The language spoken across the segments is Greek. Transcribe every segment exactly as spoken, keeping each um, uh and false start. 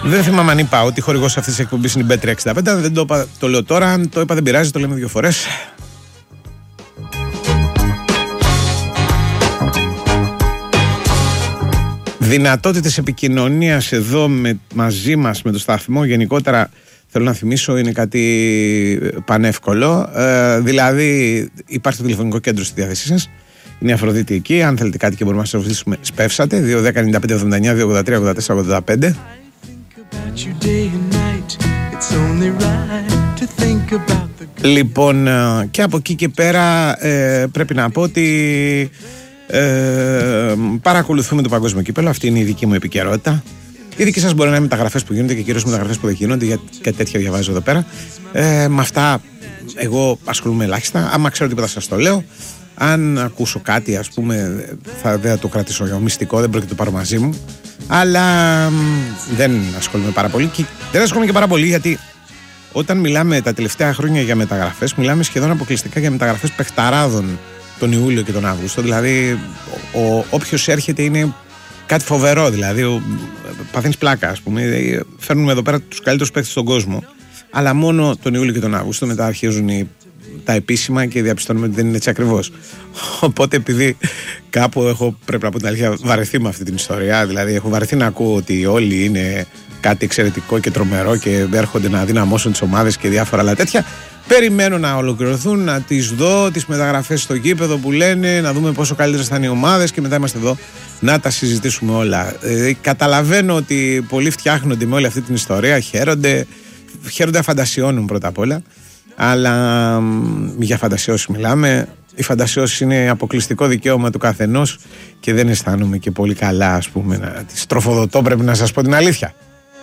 Δεν θυμάμαι αν είπα ότι χορηγός αυτής της εκπομπής είναι η μπετ τριακόσια εξήντα πέντε. Δεν το, είπα, το λέω τώρα. Αν το είπα δεν πειράζει, το λέμε δύο φορές. Δυνατότητες επικοινωνίας εδώ με, μαζί μας με το σταθμό γενικότερα, θέλω να θυμίσω, είναι κάτι πανεύκολο. Ε, δηλαδή υπάρχει το τηλεφωνικό κέντρο στη διάθεσή σας. Είναι η Αφροδίτη εκεί. Αν θέλετε κάτι και μπορούμε να σας βοηθήσουμε, σπεύσατε. δύο δέκα ενενήντα πέντε εβδομήντα εννιά δύο ογδόντα τρία ογδόντα τέσσερα ογδόντα πέντε. Λοιπόν, και από εκεί και πέρα ε, πρέπει να πω ότι ε, παρακολουθούμε το παγκόσμιο κύπελλο. Αυτή είναι η δική μου επικαιρότητα. Η δική σας μπορεί να είναι μεταγραφές που γίνονται και κυρίως μεταγραφές που δεν γίνονται, γιατί και τέτοια διαβάζω εδώ πέρα. Ε, με αυτά εγώ ασχολούμαι ελάχιστα. Άμα ξέρω τίποτα σας το λέω. Αν ακούσω κάτι, ας πούμε, θα, δεν θα το κρατήσω για μυστικό, δεν πρόκειται να το πάρω μαζί μου. Αλλά δεν ασχολούμαι πάρα πολύ. Και δεν ασχολούμαι και πάρα πολύ γιατί όταν μιλάμε τα τελευταία χρόνια για μεταγραφές, μιλάμε σχεδόν αποκλειστικά για μεταγραφές παιχταράδων τον Ιούλιο και τον Αύγουστο. Δηλαδή, όποιος έρχεται είναι κάτι φοβερό. Δηλαδή, παθαίνεις πλάκα, ας πούμε. Φέρνουμε εδώ πέρα τους καλύτερους παίκτες στον κόσμο. Αλλά μόνο τον Ιούλιο και τον Αύγουστο. Μετά αρχίζουν οι, τα επίσημα και διαπιστώνουμε ότι δεν είναι έτσι ακριβώς. Οπότε, επειδή κάπου έχω, πρέπει να πω την αλήθεια, βαρεθεί με αυτή την ιστορία. Δηλαδή, έχω βαρεθεί να ακούω ότι όλοι είναι κάτι εξαιρετικό και τρομερό και έρχονται να δυναμώσουν τις ομάδες και διάφορα άλλα τέτοια. Περιμένω να ολοκληρωθούν, να τις δω, τις μεταγραφές στο γήπεδο που λένε, να δούμε πόσο καλύτερες θα είναι οι ομάδες και μετά είμαστε εδώ να τα συζητήσουμε όλα. Ε, καταλαβαίνω ότι πολλοί φτιάχνονται με όλη αυτή την ιστορία, χαίρονται, χαίρονται αφαντασιώνουν πρώτα απ' όλα, αλλά για φαντασιώσεις μιλάμε. Οι φαντασιώσεις είναι αποκλειστικό δικαίωμα του καθενός και δεν αισθάνομαι και πολύ καλά, ας πούμε, να τις τροφοδοτώ, πρέπει να σας πω την αλήθεια.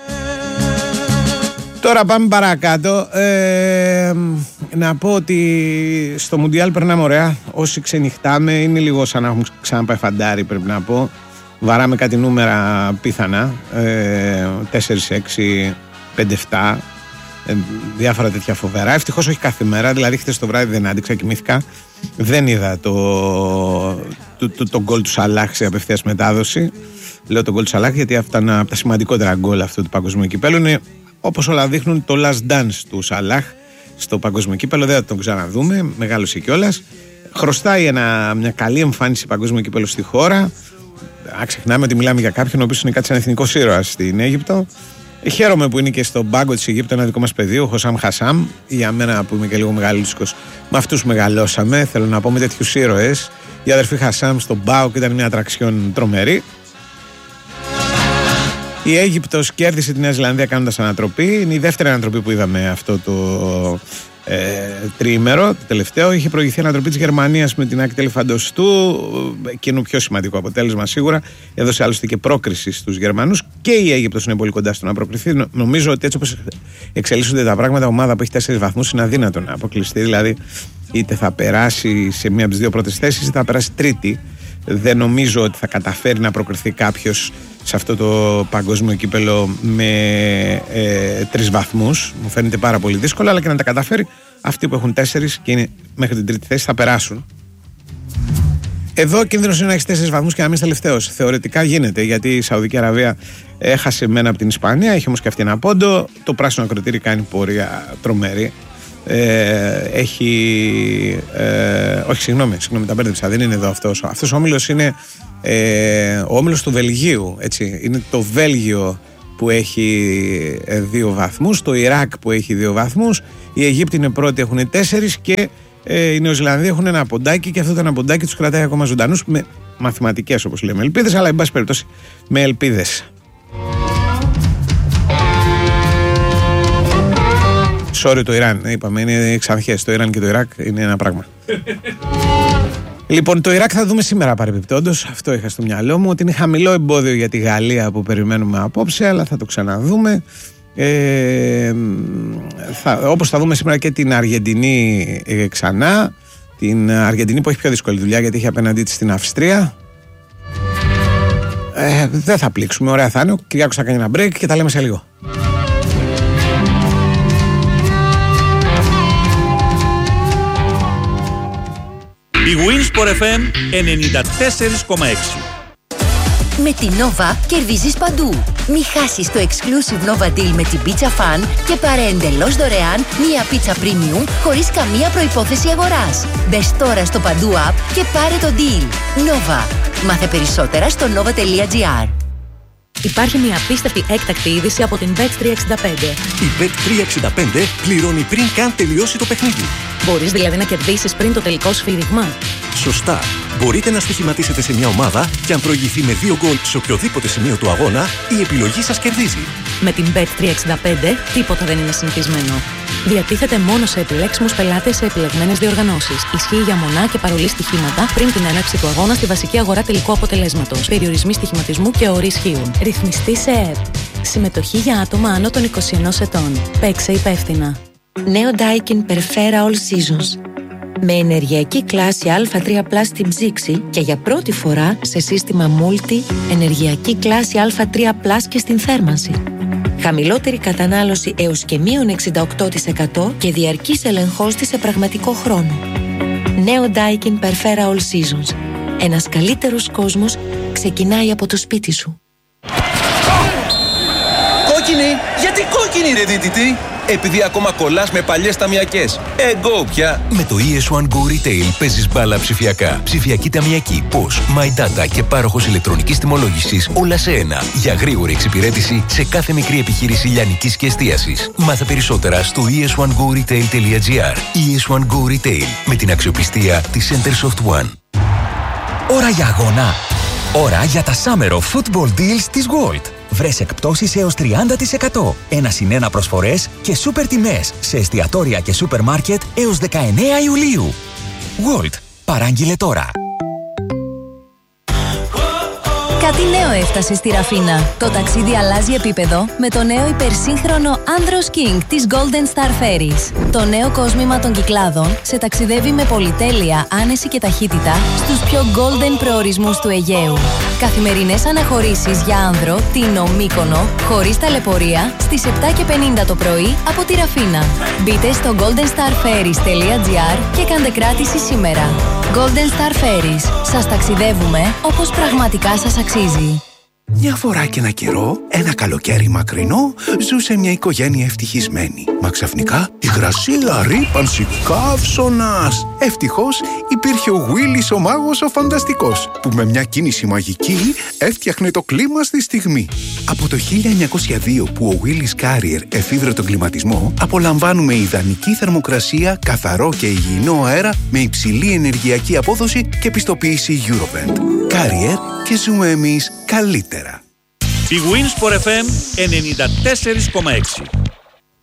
Τώρα πάμε παρακάτω. Ε, να πω ότι στο Μουντιάλ περνάμε ωραία. Όσοι ξενυχτάμε, είναι λίγο σαν να έχουμε ξαναπάει φαντάρι, πρέπει να πω. Βαράμε κάτι νούμερα πιθανά. Ε, τέσσερα έξι πέντε επτά. Ε, διάφορα τέτοια φοβερά. Ευτυχώς όχι κάθε μέρα. Δηλαδή, χθες το βράδυ δεν άντυξα, κοιμήθηκα. Δεν είδα το, το, το, το γκολ του Σαλάχ σε απευθείας μετάδοση. Λέω το γκολ του Σαλάχ γιατί αυτά είναι από τα σημαντικότερα γκολ αυτού του παγκοσμίου κυπέλλου. Είναι, όπως όλα δείχνουν, το last dance του Σαλάχ στο παγκόσμιο κύπελλο. Δεν θα τον ξαναδούμε. Μεγάλωσε κιόλας. Χρωστάει ένα, μια καλή εμφάνιση παγκόσμιο κύπελλο στη χώρα. Αν ξεχνάμε ότι μιλάμε για κάποιον ο οποίος είναι κάτι σαν εθνικός ήρωας στην Αίγυπτο. Χαίρομαι που είναι και στον πάγκο της Αιγύπτου ένα δικό μας παιδί, ο Χωσάμ Χασάμ. Για μένα που είμαι και λίγο μεγαλούτσικος, με αυτούς μεγαλώσαμε. Θέλω να πω με τέτοιους ήρωες. Η αδερφή Χασάμ στον ΠΑΟΚ ήταν μια ατραξιόν τρομερή. Η Αίγυπτος κέρδισε τη Νέα Ζηλανδία κάνοντας ανατροπή. Είναι η δεύτερη ανατροπή που είδαμε αυτό το ε, τριήμερο. Το τελευταίο είχε προηγηθεί ανατροπή της Γερμανίας με την Άκη Τελεφαντοστού. Εκείνο πιο σημαντικό αποτέλεσμα σίγουρα. Έδωσε άλλωστε και πρόκριση στους Γερμανούς. Και η Αίγυπτος είναι πολύ κοντά στο να προκριθεί. Νομίζω ότι έτσι όπως εξελίσσονται τα πράγματα, ομάδα που έχει τέσσερις βαθμούς είναι αδύνατο να αποκλειστεί. Δηλαδή, είτε θα περάσει σε μία από τις δύο πρώτες θέσεις, είτε θα περάσει τρίτη. Δεν νομίζω ότι θα καταφέρει να προκριθεί κάποιος σε αυτό το παγκόσμιο κύπελλο με ε, τρεις βαθμούς. Μου φαίνεται πάρα πολύ δύσκολο, αλλά και να τα καταφέρει, αυτοί που έχουν τέσσερις και είναι μέχρι την τρίτη θέση θα περάσουν. Εδώ ο κίνδυνος είναι να έχει τέσσερις βαθμούς και να μην είσαι τελευταίος. Θεωρητικά γίνεται, γιατί η Σαουδική Αραβία έχασε μένα από την Ισπανία, έχει όμως και αυτή ένα πόντο. Το πράσινο ακροτήρι κάνει πορεία τρομερή. Ε, έχει ε, όχι συγγνώμη, συγγνώμη τα μπέρδεψα, δεν είναι εδώ αυτός. Αυτός ο όμιλος είναι ε, ο όμιλος του Βελγίου, έτσι. Είναι το Βέλγιο που έχει ε, δύο βαθμούς, το Ιράκ που έχει δύο βαθμούς, η Αιγύπτη είναι πρώτη, έχουν τέσσερις και ε, οι Νεοζηλανδοί έχουν ένα ποντάκι και αυτό το ένα ποντάκι τους κρατάει ακόμα ζωντανούς με μαθηματικές, όπως λέμε, ελπίδες, αλλά εν πάση περιπτώσει με ελπίδες. Sorry το Ιράν, είπαμε, είναι ξανθιές. Το Ιράν και το Ιράκ είναι ένα πράγμα. Λοιπόν, το Ιράκ θα δούμε σήμερα παρεμπιπτόντως. Αυτό είχα στο μυαλό μου, ότι είναι χαμηλό εμπόδιο για τη Γαλλία που περιμένουμε απόψε, αλλά θα το ξαναδούμε. Ε, θα, όπως θα δούμε σήμερα και την Αργεντινή ε, ξανά. Την Αργεντινή που έχει πιο δύσκολη δουλειά γιατί έχει απέναντί της την Αυστρία. Ε, δεν θα πλήξουμε, ωραία θα είναι. Ο Κυριάκος θα κάνει ένα break και τα λέμε σε λίγο. Η Winsport εφ εμ ενενήντα τέσσερα κόμμα έξι. Με την Nova κερδίζεις παντού. Μη χάσεις το exclusive Nova Deal με την Pizza Fan και πάρε εντελώς δωρεάν μία πίτσα premium χωρίς καμία προϋπόθεση αγοράς. Μπες τώρα στο Παντού app και πάρε το deal. Nova. Μάθε περισσότερα στο nova τελεία gr. Υπάρχει μια απίστευτη έκτακτη είδηση από την μπετ τριακόσια εξήντα πέντε. Η μπετ τριακόσια εξήντα πέντε πληρώνει πριν καν τελειώσει το παιχνίδι. Μπορείς δηλαδή να κερδίσεις πριν το τελικό σφύριγμα. Σωστά. Μπορείτε να στοιχηματίσετε σε μια ομάδα και αν προηγηθεί με δύο γκολ σε οποιοδήποτε σημείο του αγώνα, η επιλογή σας κερδίζει. Με την μπετ τριακόσια εξήντα πέντε τίποτα δεν είναι συνηθισμένο. Διατίθεται μόνο σε επιλέξιμους πελάτες σε επιλεγμένες διοργανώσεις. Ισχύει για μονά και παρολί στοιχήματα πριν την έναρξη του αγώνα στη βασική αγορά τελικού αποτελέσματος. Περιορισμοί στοιχηματισμού και όροι ισχύουν. Ρυθμιστή σε ΕΕΠ. Συμμετοχή για άτομα άνω των είκοσι ενός ετών. Παίξε υπεύθυνα. Νέο Daikin Perfera All Seasons. Με ενεργειακή κλάση Α τρία πλας στην ψήξη και για πρώτη φορά σε σύστημα Multi ενεργειακή κλάση Α τρία πλας και στην θέρμανση. Χαμηλότερη κατανάλωση έως και μείον εξήντα οκτώ τοις εκατό και διαρκής ελεγχός της σε πραγματικό χρόνο. Νέο Daikin Perfera All Seasons. Ένας καλύτερος κόσμος ξεκινάει από το σπίτι σου. Κόκκινη! Γιατί κόκκινη ρε δίτητη! Επειδή ακόμα κολλάς με παλιές ταμιακές. Εγώ πια! Με το ι ες One Go Retail παίζεις μπάλα ψηφιακά. Ψηφιακή ταμιακή, πώς, My Data και πάροχος ηλεκτρονικής τιμολόγησης όλα σε ένα. Για γρήγορη εξυπηρέτηση σε κάθε μικρή επιχείρηση λιανικής και εστίασης. Μάθε περισσότερα στο ι ες one go retail τελεία gr. ι ες One Go Retail με την αξιοπιστία της Centersoft One. Ώρα για αγώνα. Ώρα για τα Summer of Football Deals της Gold. Βρες εκπτώσεις έως τριάντα τοις εκατό. Ένα συν ένα προσφορές και σούπερ τιμές σε εστιατόρια και σούπερ μάρκετ έως δεκαεννέα Ιουλίου. Gold. Παράγγειλε τώρα. Κάτι νέο έφτασε στη Ραφίνα. Το ταξίδι αλλάζει επίπεδο με το νέο υπερσύγχρονο Andros King της Golden Star Ferries. Το νέο κόσμημα των Κυκλάδων σε ταξιδεύει με πολυτέλεια, άνεση και ταχύτητα στους πιο golden προορισμούς του Αιγαίου. Καθημερινές αναχωρήσεις για άνδρο, Τίνο, Μύκονο, χωρίς ταλαιπωρία, στις επτά και πενήντα το πρωί από τη Ραφίνα. Μπείτε στο golden star ferries τελεία gr και κάντε κράτηση σήμερα. Golden Star Ferries. Σας ταξιδεύουμε όπως πραγματικά σας αξίζει. Μια φορά και ένα καιρό, ένα καλοκαίρι μακρινό, ζούσε μια οικογένεια ευτυχισμένη. Μα ξαφνικά, υγρασία, ρύπανση, καύσωνας. Ευτυχώς, υπήρχε ο Willis ο μάγος ο φανταστικός, που με μια κίνηση μαγική έφτιαχνε το κλίμα στη στιγμή. Από το χίλια εννιακόσια δύο που ο Willis Carrier εφήβρε τον κλιματισμό, απολαμβάνουμε ιδανική θερμοκρασία, καθαρό και υγιεινό αέρα με υψηλή ενεργειακή απόδοση και πιστοποίηση Eurovent. Carrier και ζούμε εμείς καλύτερα. Η Winsport εφ εμ ενενήντα τέσσερα κόμμα έξι.